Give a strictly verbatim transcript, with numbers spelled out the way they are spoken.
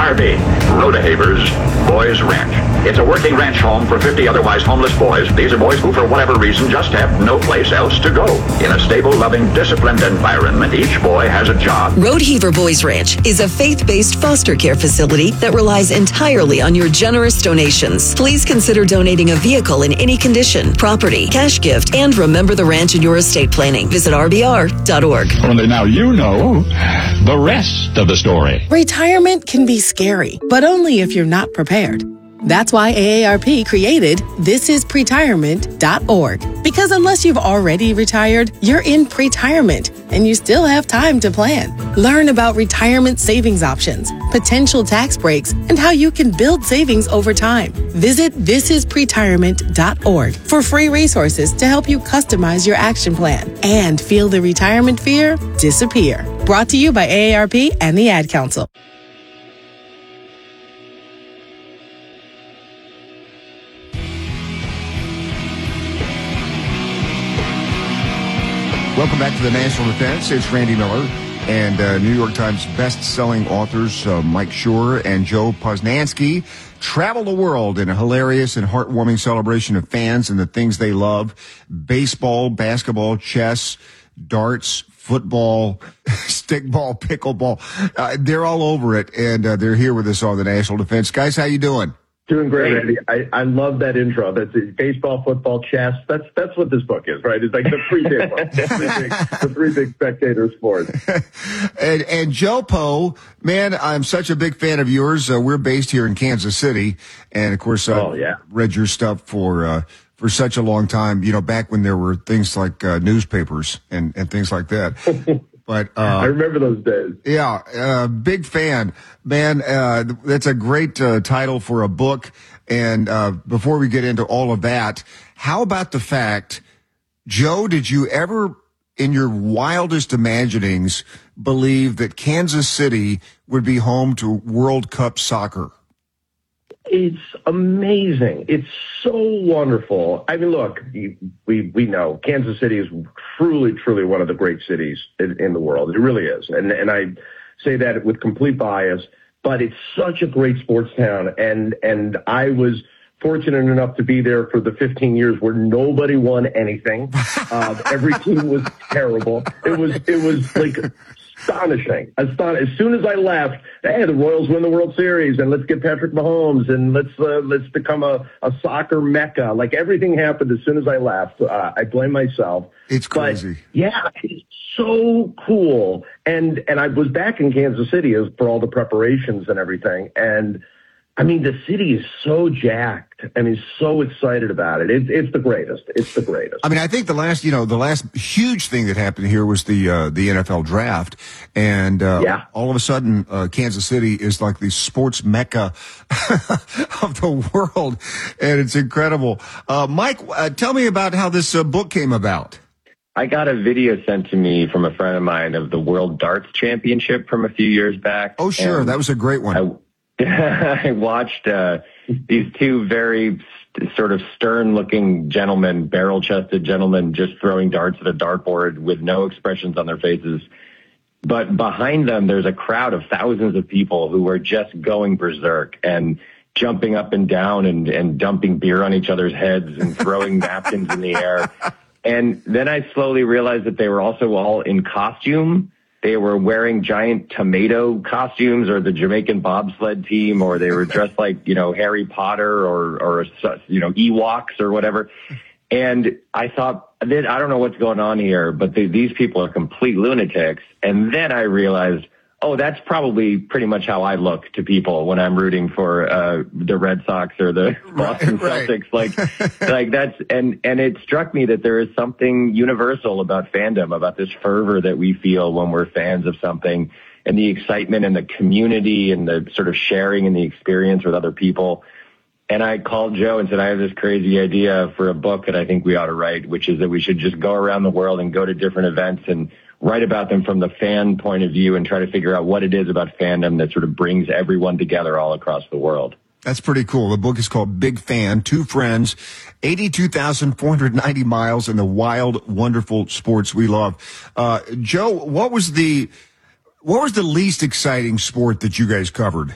R B, Rodehaver's Boys Ranch. It's a working ranch home for fifty otherwise homeless boys. These are boys who, for whatever reason, just have no place else to go. In a stable, loving, disciplined environment, each boy has a job. Rodehaver Boys Ranch is a faith-based foster care facility that relies entirely on your generous donations. Please consider donating a vehicle in any condition, property, cash gift, and remember the ranch in your estate planning. Visit R B R dot org. Only now you know the rest of the story. Retirement can be scary, but only if you're not prepared. That's why A A R P created this is pretirement dot org. Because unless you've already retired, you're in pretirement and you still have time to plan. Learn about retirement savings options, potential tax breaks, and how you can build savings over time. Visit this is pretirement dot org for free resources to help you customize your action plan and feel the retirement fear disappear. Brought to you by A A R P and the Ad Council. Welcome back to the National Defense. It's Randy Miller and uh, New York Times best-selling authors uh, Mike Schur and Joe Posnanski travel the world in a hilarious and heartwarming celebration of fans and the things they love. Baseball, basketball, chess, darts, football, stickball, pickleball. Uh, they're all over it, and uh, they're here with us on the National Defense. Guys, how you doing? Doing great, Andy. I, I love that intro. That's it. Baseball, football, chess. That's that's what this book is, right? It's like the three big ones, the three big, the three big spectator sports. and and Joe Po, man, I'm such a big fan of yours. Uh, we're based here in Kansas City, and of course, I oh, yeah. read your stuff for uh, for such a long time. You know, back when there were things like uh, newspapers and and things like that. But uh, I remember those days. Yeah, uh, big fan, man. Uh, that's a great uh, title for a book. And uh, before we get into all of that, how about the fact, Joe? Did you ever, in your wildest imaginings, believe that Kansas City would be home to World Cup soccer? It's amazing. It's so wonderful. I mean, look, we we know Kansas City is truly, truly one of the great cities in, in the world. It really is. And and I say that with complete bias, but it's such a great sports town. And and I was fortunate enough to be there for the fifteen years where nobody won anything. Uh, every team was terrible. It was it was like astonishing. Aston- as soon as I left, hey, the Royals win the World Series, and let's get Patrick Mahomes, and let's uh, let's become a, a soccer mecca. Like, everything happened as soon as I left. Uh, I blame myself. It's crazy. But, yeah, it's so cool. And and I was back in Kansas City as for all the preparations and everything. And I mean, the city is so jacked and is so excited about it. It's it's the greatest. It's the greatest. I mean, I think the last, you know, the last huge thing that happened here was the uh, the N F L draft, and uh, yeah. all of a sudden, uh, Kansas City is like the sports mecca of the world, and it's incredible. Uh, Mike, uh, tell me about how this uh, book came about. I got a video sent to me from a friend of mine of the World Darts Championship from a few years back. Oh, sure, that was a great one. I, I watched uh, these two very st- sort of stern-looking gentlemen, barrel-chested gentlemen, just throwing darts at a dartboard with no expressions on their faces. But behind them, there's a crowd of thousands of people who are just going berserk and jumping up and down and, and dumping beer on each other's heads and throwing napkins in the air. And then I slowly realized that they were also all in costume. They were wearing giant tomato costumes, or the Jamaican bobsled team, or they were dressed like, you know, Harry Potter or, or, you know, Ewoks or whatever. And I thought, I don't know what's going on here, but the, these people are complete lunatics. And then I realized, oh, that's probably pretty much how I look to people when I'm rooting for uh, the Red Sox or the Boston right, Celtics. Like, like that's, and, and it struck me that there is something universal about fandom, about this fervor that we feel when we're fans of something, and the excitement and the community and the sort of sharing and the experience with other people. And I called Joe and said, I have this crazy idea for a book that I think we ought to write, which is that we should just go around the world and go to different events and write about them from the fan point of view and try to figure out what it is about fandom that sort of brings everyone together all across the world. That's pretty cool. The book is called Big Fan, Two Friends, eighty-two thousand four hundred ninety miles, and the wild, wonderful sports we love. Uh, Joe, what was the, what was the least exciting sport that you guys covered?